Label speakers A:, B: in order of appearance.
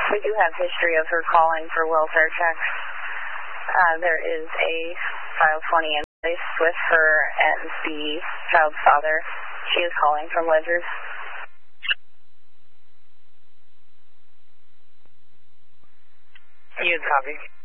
A: We do have history of her calling for welfare checks. There is a File 20 in place with her and the child's father. She is calling from ledgers.
B: You copy.